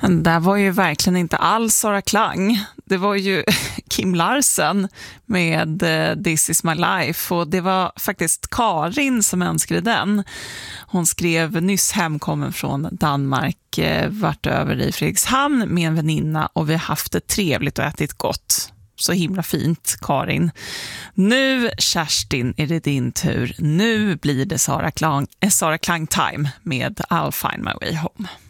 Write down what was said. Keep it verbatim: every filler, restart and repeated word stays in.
Det var ju verkligen inte alls Sara Klang. Det var ju Kim Larsen med This is my life, och det var faktiskt Karin som önskade den. Hon skrev nyss hemkommen från Danmark, vart över i Fredrikshamn med en väninna, och vi har haft det trevligt och ätit gott. Så himla fint, Karin. Nu, Kerstin, är det din tur. Nu blir det Sara Klang, Sara Klang time med I'll find my way home.